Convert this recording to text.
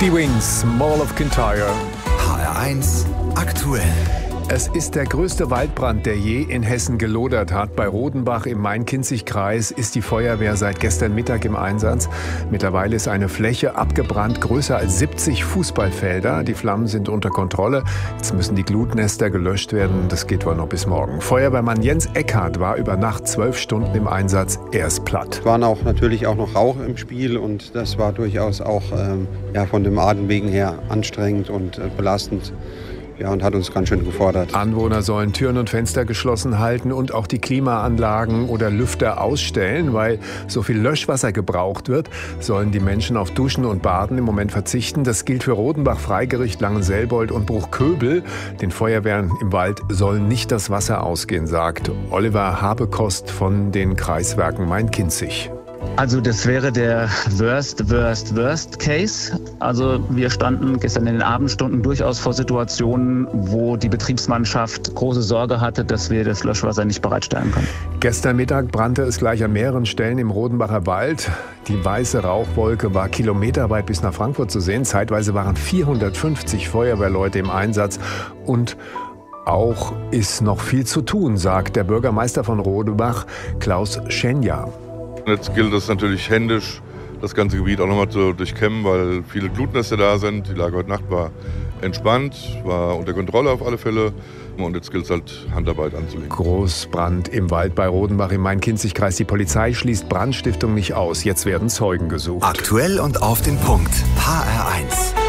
Die Wings, Mall of Kintyre. HR1 aktuell. Es ist der größte Waldbrand, der je in Hessen gelodert hat. Bei Rodenbach im Main-Kinzig-Kreis ist die Feuerwehr seit gestern Mittag im Einsatz. Mittlerweile ist eine Fläche abgebrannt, größer als 70 Fußballfelder. Die Flammen sind unter Kontrolle. Jetzt müssen die Glutnester gelöscht werden. Das geht wohl noch bis morgen. Feuerwehrmann Jens Eckhardt war über Nacht 12 Stunden im Einsatz. Er ist platt. Es waren auch natürlich auch noch Rauch im Spiel und das war durchaus auch von dem Atem wegen her anstrengend und belastend. Ja, und hat uns ganz schön gefordert. Anwohner sollen Türen und Fenster geschlossen halten und auch die Klimaanlagen oder Lüfter ausstellen. Weil so viel Löschwasser gebraucht wird, sollen die Menschen auf Duschen und Baden im Moment verzichten. Das gilt für Rodenbach, Freigericht, Langenselbold und Bruchköbel. Den Feuerwehren im Wald soll nicht das Wasser ausgehen, sagt Oliver Habekost von den Kreiswerken Main-Kinzig. Also das wäre der worst Case. Also wir standen gestern in den Abendstunden durchaus vor Situationen, wo die Betriebsmannschaft große Sorge hatte, dass wir das Löschwasser nicht bereitstellen können. Gestern Mittag brannte es gleich an mehreren Stellen im Rodenbacher Wald. Die weiße Rauchwolke war kilometerweit bis nach Frankfurt zu sehen. Zeitweise waren 450 Feuerwehrleute im Einsatz und auch ist noch viel zu tun, sagt der Bürgermeister von Rodenbach, Klaus Schenja. Jetzt gilt es natürlich händisch, das ganze Gebiet auch nochmal zu durchkämmen, weil viele Glutnester da sind. Die Lage heute Nacht war entspannt, war unter Kontrolle auf alle Fälle. Und jetzt gilt es halt, Handarbeit anzulegen. Großbrand im Wald bei Rodenbach im Main-Kinzig-Kreis. Die Polizei schließt Brandstiftung nicht aus. Jetzt werden Zeugen gesucht. Aktuell und auf den Punkt. HR1.